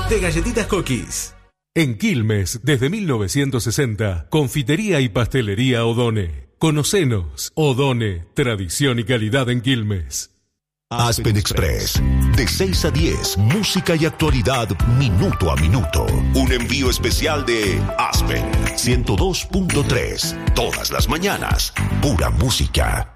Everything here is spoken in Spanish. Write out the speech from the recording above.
de galletitas Cookies. En Quilmes, desde 1960, confitería y pastelería Odone. Conocenos, Odone, tradición y calidad en Quilmes. Aspen Express, de 6 a 10, música y actualidad minuto a minuto. Un envío especial de Aspen 102.3, todas las mañanas, pura música.